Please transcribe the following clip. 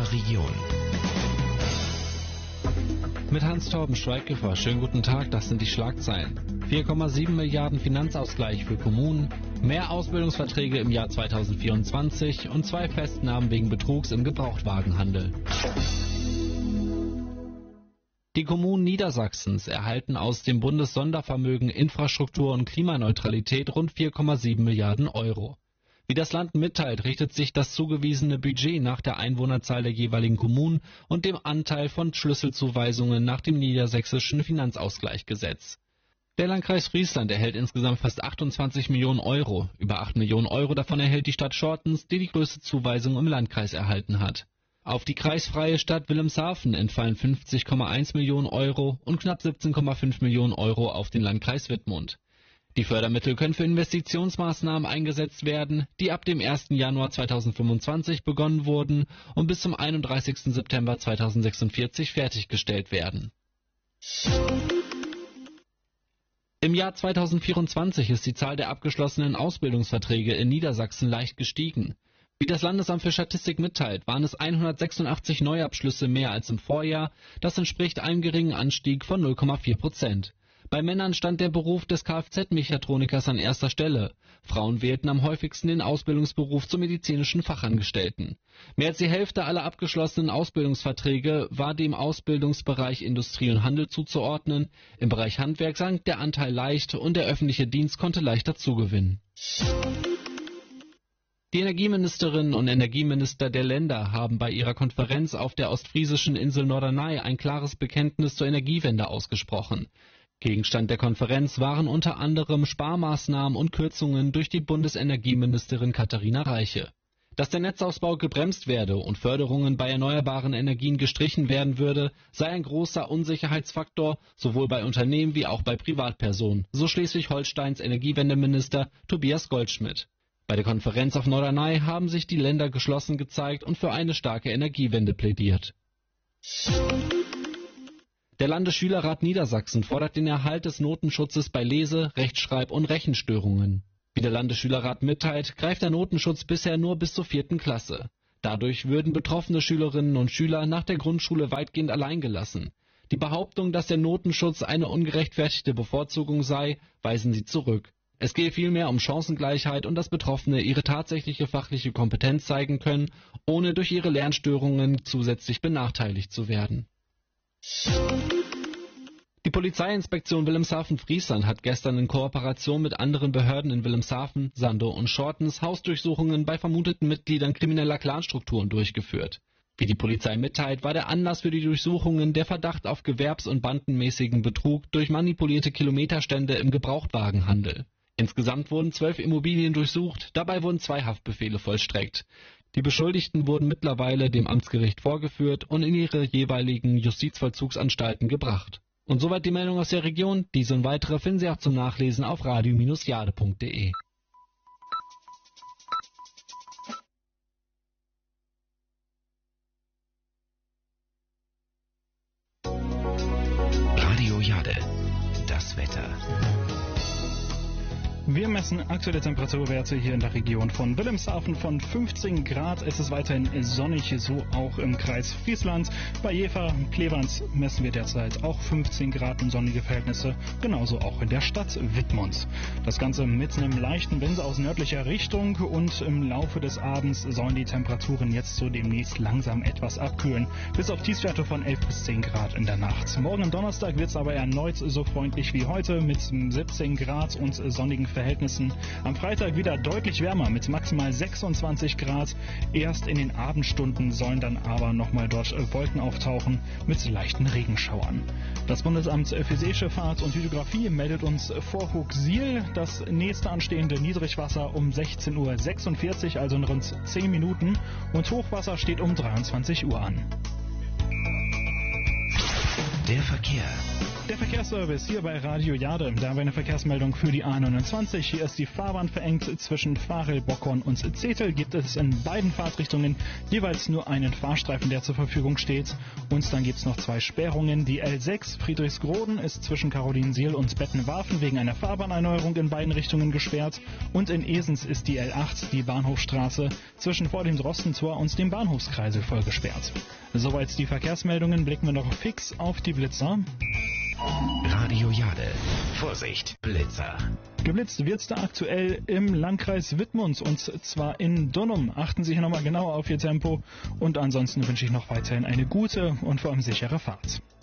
der Region. Mit Hans-Torben Schweiggefer, schönen guten Tag, das sind die Schlagzeilen. 4,7 Milliarden Finanzausgleich für Kommunen, mehr Ausbildungsverträge im Jahr 2024 und 2 Festnahmen wegen Betrugs im Gebrauchtwagenhandel. Die Kommunen Niedersachsens erhalten aus dem Bundessondervermögen Infrastruktur und Klimaneutralität rund 4,7 Milliarden Euro. Wie das Land mitteilt, richtet sich das zugewiesene Budget nach der Einwohnerzahl der jeweiligen Kommunen und dem Anteil von Schlüsselzuweisungen nach dem niedersächsischen Finanzausgleichsgesetz. Der Landkreis Friesland erhält insgesamt fast 28 Millionen Euro. Über 8 Millionen Euro davon erhält die Stadt Schortens, die die größte Zuweisung im Landkreis erhalten hat. Auf die kreisfreie Stadt Wilhelmshaven entfallen 50,1 Millionen Euro und knapp 17,5 Millionen Euro auf den Landkreis Wittmund. Die Fördermittel können für Investitionsmaßnahmen eingesetzt werden, die ab dem 1. Januar 2025 begonnen wurden und bis zum 31. September 2046 fertiggestellt werden. Im Jahr 2024 ist die Zahl der abgeschlossenen Ausbildungsverträge in Niedersachsen leicht gestiegen. Wie das Landesamt für Statistik mitteilt, waren es 186 Neuabschlüsse mehr als im Vorjahr. Das entspricht einem geringen Anstieg von 0,4%. Bei Männern stand der Beruf des Kfz-Mechatronikers an erster Stelle. Frauen wählten am häufigsten den Ausbildungsberuf zum medizinischen Fachangestellten. Mehr als die Hälfte aller abgeschlossenen Ausbildungsverträge war dem Ausbildungsbereich Industrie und Handel zuzuordnen. Im Bereich Handwerk sank der Anteil leicht und der öffentliche Dienst konnte leicht dazugewinnen. Die Energieministerinnen und Energieminister der Länder haben bei ihrer Konferenz auf der ostfriesischen Insel Norderney ein klares Bekenntnis zur Energiewende ausgesprochen. Gegenstand der Konferenz waren unter anderem Sparmaßnahmen und Kürzungen durch die Bundesenergieministerin Katharina Reiche. Dass der Netzausbau gebremst werde und Förderungen bei erneuerbaren Energien gestrichen werden würde, sei ein großer Unsicherheitsfaktor, sowohl bei Unternehmen wie auch bei Privatpersonen, so Schleswig-Holsteins Energiewendeminister Tobias Goldschmidt. Bei der Konferenz auf Norderney haben sich die Länder geschlossen gezeigt und für eine starke Energiewende plädiert. Der Landesschülerrat Niedersachsen fordert den Erhalt des Notenschutzes bei Lese-, Rechtschreib- und Rechenstörungen. Wie der Landesschülerrat mitteilt, greift der Notenschutz bisher nur bis zur 4. Klasse. Dadurch würden betroffene Schülerinnen und Schüler nach der Grundschule weitgehend allein gelassen. Die Behauptung, dass der Notenschutz eine ungerechtfertigte Bevorzugung sei, weisen sie zurück. Es gehe vielmehr um Chancengleichheit und dass Betroffene ihre tatsächliche fachliche Kompetenz zeigen können, ohne durch ihre Lernstörungen zusätzlich benachteiligt zu werden. Die Polizeiinspektion Wilhelmshaven-Friesland hat gestern in Kooperation mit anderen Behörden in Wilhelmshaven, Sandow und Schortens Hausdurchsuchungen bei vermuteten Mitgliedern krimineller Clanstrukturen durchgeführt. Wie die Polizei mitteilt, war der Anlass für die Durchsuchungen der Verdacht auf gewerbs- und bandenmäßigen Betrug durch manipulierte Kilometerstände im Gebrauchtwagenhandel. Insgesamt wurden 12 Immobilien durchsucht, dabei wurden 2 Haftbefehle vollstreckt. Die Beschuldigten wurden mittlerweile dem Amtsgericht vorgeführt und in ihre jeweiligen Justizvollzugsanstalten gebracht. Und soweit die Meldung aus der Region. Diese und weitere finden Sie auch zum Nachlesen auf radio-jade.de. Radio Jade, das Wetter. Wir messen aktuelle Temperaturwerte hier in der Region von Wilhelmshaven von 15 Grad. Es ist weiterhin sonnig, so auch im Kreis Friesland. Bei Jever, Cleveland messen wir derzeit auch 15 Grad und sonnige Verhältnisse, genauso auch in der Stadt Wittmund. Das Ganze mit einem leichten Wind aus nördlicher Richtung und im Laufe des Abends sollen die Temperaturen jetzt so demnächst langsam etwas abkühlen, bis auf Tiefstwerte von 11 bis 10 Grad in der Nacht. Morgen am Donnerstag wird es aber erneut so freundlich wie heute mit 17 Grad und sonnigen Verhältnissen. Am Freitag wieder deutlich wärmer mit maximal 26 Grad. Erst in den Abendstunden sollen dann aber nochmal dort Wolken auftauchen mit leichten Regenschauern. Das Bundesamt für Seeschifffahrt und Hydrographie meldet uns vor Huxil das nächste anstehende Niedrigwasser um 16:46 Uhr, also in rund 10 Minuten, und Hochwasser steht um 23 Uhr an. Der Verkehr. Der Verkehrsservice hier bei Radio Jade. Da haben wir eine Verkehrsmeldung für die A29. Hier ist die Fahrbahn verengt. Zwischen Varel, Bockhorn und Zetel gibt es in beiden Fahrtrichtungen jeweils nur einen Fahrstreifen, der zur Verfügung steht. Und dann gibt es noch 2 Sperrungen. Die L6 Friedrichsgroden ist zwischen Karolinsiel und Bettenwarfen wegen einer Fahrbahnerneuerung in beiden Richtungen gesperrt. Und in Esens ist die L8, die Bahnhofstraße, zwischen vor dem Drostentor und dem Bahnhofskreisel voll gesperrt. Soweit die Verkehrsmeldungen. Blicken wir noch fix auf die Blitzer. Radio Jade. Vorsicht, Blitzer. Geblitzt wird's da aktuell im Landkreis Wittmund und zwar in Dunum. Achten Sie hier nochmal genauer auf Ihr Tempo und ansonsten wünsche ich noch weiterhin eine gute und vor allem sichere Fahrt.